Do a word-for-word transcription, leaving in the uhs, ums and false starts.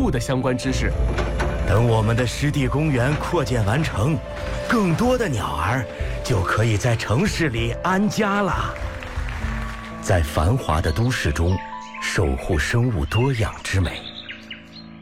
物的相关知识。 等我们的湿地公园扩建完成，更多的鸟儿就可以在城市里安家了。在繁华的都市中，守护生物多样之美。